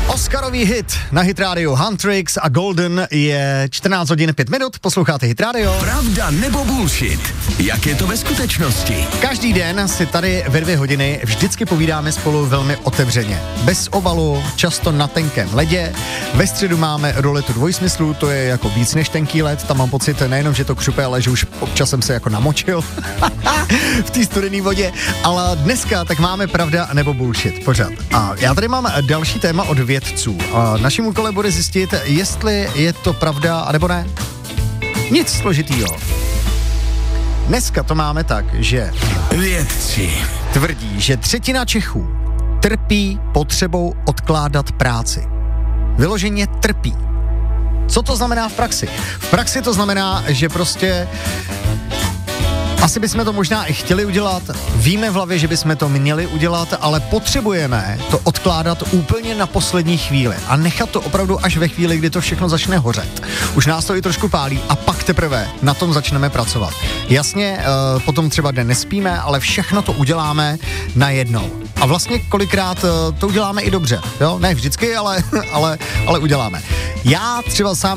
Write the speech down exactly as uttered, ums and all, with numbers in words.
Oscarový hit na Hit Radio Huntrix a Golden je čtrnáct hodin pět minut, posloucháte Hit Radio. Pravda nebo bullshit? Jak je to ve skutečnosti? Každý den si tady ve dvě hodiny vždycky povídáme spolu velmi otevřeně. Bez obalu, často na tenkém ledě. Ve středu máme ruletu dvojsmyslů, to je jako víc než tenký led. Tam mám pocit nejenom, že to křupe, ale že už občas jsem se jako namočil v té studené vodě. Ale dneska tak máme pravda nebo bullshit pořád. A já tady mám další téma od vědců. A naším úkolem bude zjistit, jestli je to pravda, anebo ne. Nic složitýho. Dneska to máme tak, že Vědci tvrdí, že třetina Čechů trpí potřebou odkládat práci. Vyloženě trpí. Co to znamená v praxi? V praxi to znamená, že prostě asi bychom to možná i chtěli udělat, víme v hlavě, že bychom to měli udělat, ale potřebujeme to odkládat úplně na poslední chvíli a nechat to opravdu až ve chvíli, kdy to všechno začne hořet. Už nás to i trošku pálí a pak teprve na tom začneme pracovat. Jasně, uh, potom třeba den nespíme, ale všechno to uděláme najednou. A vlastně kolikrát uh, to uděláme i dobře, jo? Ne vždycky, ale, ale, ale uděláme. Já třeba sám